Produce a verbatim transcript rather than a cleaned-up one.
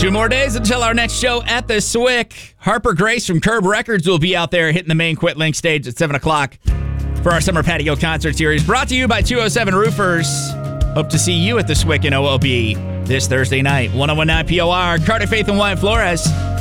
Two more days until our next show at the Swick. Harper Grace from Curb Records will be out there hitting the main Quit Link stage at seven o'clock for our summer patio concert series, brought to you by two oh seven Roofers. Hope to see you at the Swick in O O B this Thursday night. one oh one point nine P O R, Carter, Faith, and Wyatt Flores.